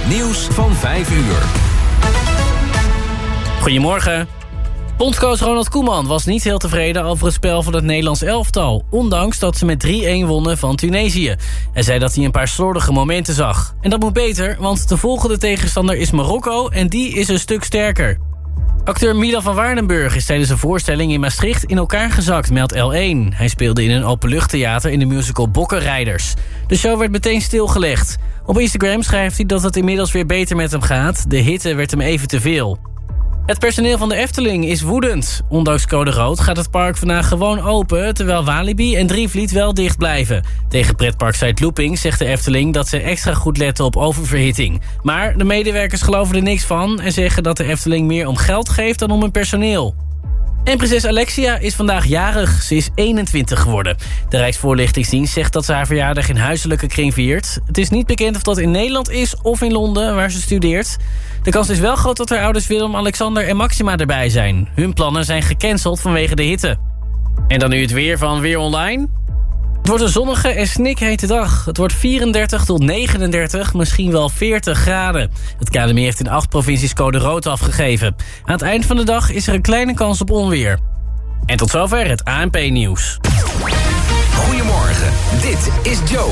Het nieuws van 5 uur. Goedemorgen. Bondscoach Ronald Koeman was niet heel tevreden over het spel van het Nederlands elftal, ondanks dat ze met 3-1 wonnen van Tunesië. Hij zei dat hij een paar slordige momenten zag. En dat moet beter, want de volgende tegenstander is Marokko en die is een stuk sterker. Acteur Milan van Waardenburg is tijdens een voorstelling in Maastricht in elkaar gezakt, meldt L1. Hij speelde in een openluchttheater in de musical Bokkenrijders. De show werd meteen stilgelegd. Op Instagram schrijft hij dat het inmiddels weer beter met hem gaat. De hitte werd hem even te veel. Het personeel van de Efteling is woedend. Ondanks code rood gaat het park vandaag gewoon open, terwijl Walibi en Drievliet wel dicht blijven. Tegen pretparksite Looping zegt de Efteling dat ze extra goed letten op oververhitting. Maar de medewerkers geloven er niks van en zeggen dat de Efteling meer om geld geeft dan om hun personeel. En prinses Alexia is vandaag jarig. Ze is 21 geworden. De Rijksvoorlichtingsdienst zegt dat ze haar verjaardag in huiselijke kring viert. Het is niet bekend of dat in Nederland is of in Londen, waar ze studeert. De kans is wel groot dat haar ouders Willem, Alexander en Maxima erbij zijn. Hun plannen zijn gecanceld vanwege de hitte. En dan nu het weer van Weer Online. Het wordt een zonnige en snikhete dag. Het wordt 34 tot 39, misschien wel 40 graden. Het KNMI heeft in 8 provincies code rood afgegeven. Aan het eind van de dag is er een kleine kans op onweer. En tot zover het ANP-nieuws. Goedemorgen, dit is Joe.